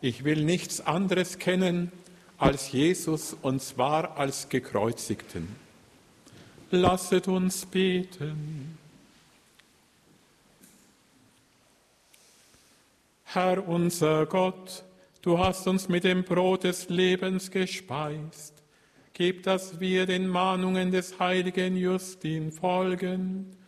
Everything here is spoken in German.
Ich will nichts anderes kennen als Jesus und zwar als Gekreuzigten. Lasset uns beten. Herr unser Gott, du hast uns mit dem Brot des Lebens gespeist. Gib, dass wir den Mahnungen des heiligen Justin folgen